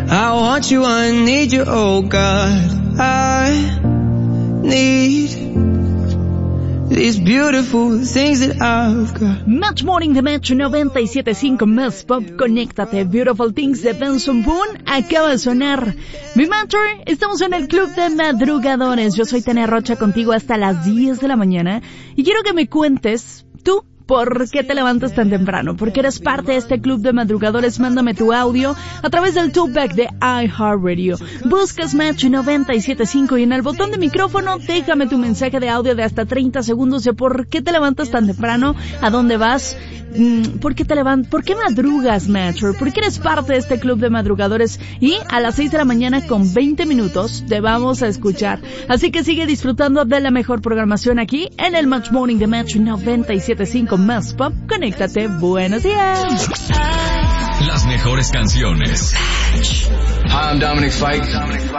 I want you, I need you, oh God. I need these beautiful things that I've got. Match Morning de Match 97.5 Más Pop, conéctate. Beautiful Things de Benson Boone acaba de sonar. Mi Matter, estamos en el Club de Madrugadores. Yo soy Tania Rocha, contigo hasta las 10 de la mañana. Y quiero que me cuentes, tú, ¿por qué te levantas tan temprano? ¿Por qué eres parte de este Club de Madrugadores? Mándame tu audio a través del talkback de iHeartRadio. Buscas Match 97.5 y en el botón de micrófono déjame tu mensaje de audio de hasta 30 segundos de por qué te levantas tan temprano, a dónde vas, por qué te levantas, por qué madrugas, Matcher, por qué eres parte de este Club de Madrugadores. Y a las 6 de la mañana con 20 minutos te vamos a escuchar. Así que sigue disfrutando de la mejor programación aquí en el Match Morning de Match 97.5 Más Pop. Conéctate. Buenos días. Las mejores canciones. Hi, I'm Dominic Fike.